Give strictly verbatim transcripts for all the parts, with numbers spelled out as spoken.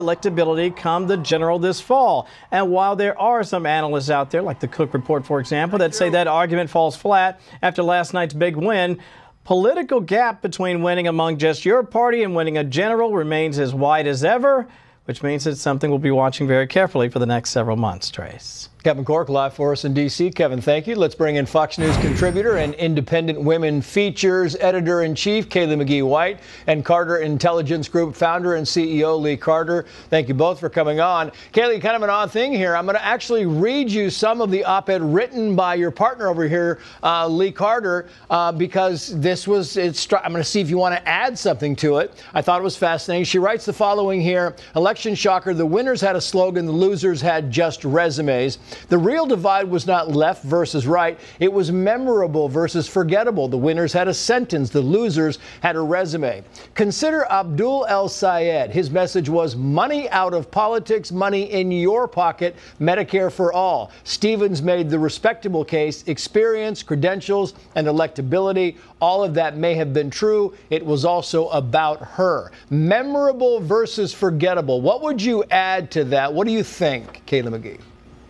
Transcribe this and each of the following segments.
electability come the general this fall. And while there are some analysts out there, like the Cook Report, for example, that say that argument falls flat after last night's big win, political gap between winning among just your party and winning a general remains as wide as ever, which means it's something we'll be watching very carefully for the next several months. Trace. Kevin Corke live for us in D C Kevin, thank you. Let's bring in Fox News contributor and Independent Women Features editor-in-chief Kaylee McGee White and Carter Intelligence Group founder and C E O Lee Carter. Thank you both for coming on. Kaylee, kind of an odd thing here. I'm going to actually read you some of the op-ed written by your partner over here, uh, Lee Carter, uh, because this was, it's, I'm going to see if you want to add something to it. I thought it was fascinating. She writes the following here: election shocker, the winners had a slogan, the losers had just resumes. The real divide was not left versus right. It was memorable versus forgettable. The winners had a sentence. The losers had a resume. Consider Abdul El-Sayed. His message was money out of politics, money in your pocket, Medicare for all. Stevens made the respectable case, experience, credentials, and electability. All of that may have been true. It was also about her. Memorable versus forgettable. What would you add to that? What do you think, Kaylee McGee?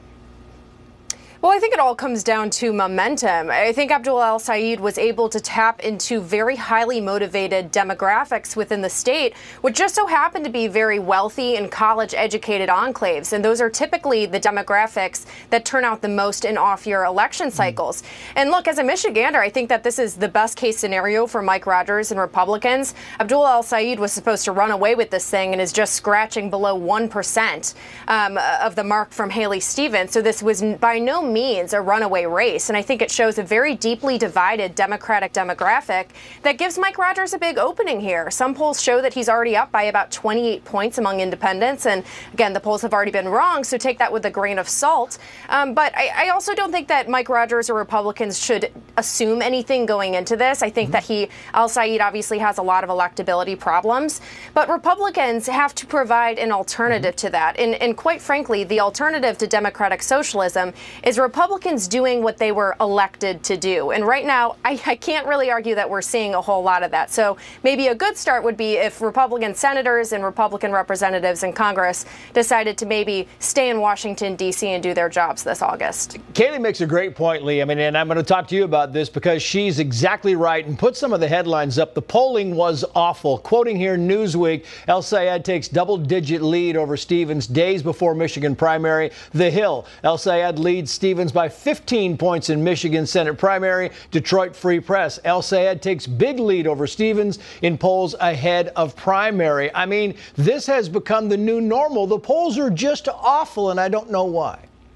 Well, I think it all comes down to momentum. I think Abdul El-Sayed was able to tap into very highly motivated demographics within the state, which just so happen to be very wealthy and college-educated enclaves. And those are typically the demographics that turn out the most in off-year election cycles. And look, as a Michigander, I think that this is the best-case scenario for Mike Rogers and Republicans. Abdul El-Sayed was supposed to run away with this thing and is just scratching below one percent um, of the mark from Haley Stevens. So this was by no means a runaway race, and I think it shows a very deeply divided Democratic demographic that gives Mike Rogers a big opening here. Some polls show that he's already up by about twenty-eight points among independents, and again, the polls have already been wrong, so take that with a grain of salt. Um, but I, I also don't think that Mike Rogers or Republicans should assume anything going into this. I think mm-hmm. that he, El-Sayed obviously has a lot of electability problems, but Republicans have to provide an alternative mm-hmm. to that. And, and quite frankly, the alternative to democratic socialism is Republicans doing what they were elected to do. And right now, I, I can't really argue that we're seeing a whole lot of that. So maybe a good start would be if Republican senators and Republican representatives in Congress decided to maybe stay in Washington, D C and do their jobs this August. Kaylee makes a great point, Lee. I mean, and I'm going to talk to you about this because she's exactly right and put some of the headlines up. The polling was awful. Quoting here Newsweek, El-Sayed takes double-digit lead over Stevens days before Michigan primary. The Hill, El-Sayed leads Stevens by fifteen points in Michigan Senate primary. Detroit Free Press, El-Sayed takes big lead over Stevens in polls ahead of primary. I mean, this has become the new normal. The polls are just awful, and I don't know why.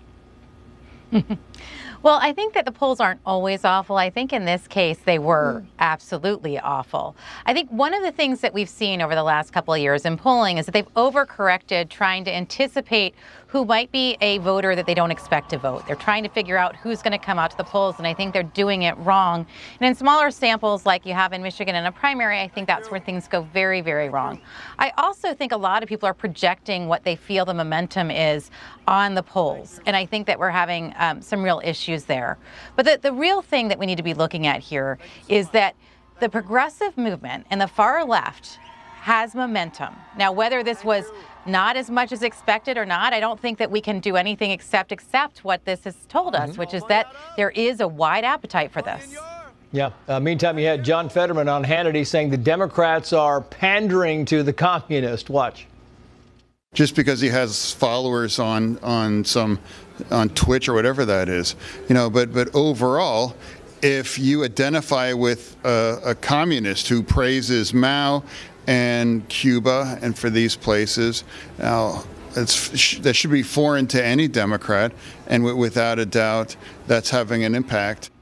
Well, I think that the polls aren't always awful. I think in this case, they were absolutely awful. I think one of the things that we've seen over the last couple of years in polling is that they've overcorrected trying to anticipate who might be a voter that they don't expect to vote. They're trying to figure out who's going to come out to the polls, and I think they're doing it wrong. And in smaller samples like you have in Michigan in a primary, I think that's where things go very, very wrong. I also think a lot of people are projecting what they feel the momentum is on the polls, and I think that we're having um, some real issues there. But the, the real thing that we need to be looking at here is that the progressive movement and the far left has momentum. Now, whether this was not as much as expected or not, I don't think that we can do anything except accept what this has told us, mm-hmm. which is that there is a wide appetite for this. Yeah. Uh, meantime, you had John Fetterman on Hannity saying the Democrats are pandering to the communists. Watch. Just because he has followers on on some on Twitch or whatever that is, you know, but but overall, if you identify with a, a communist who praises Mao and Cuba and for these places, now it's, that should be foreign to any Democrat, and w- without a doubt, that's having an impact.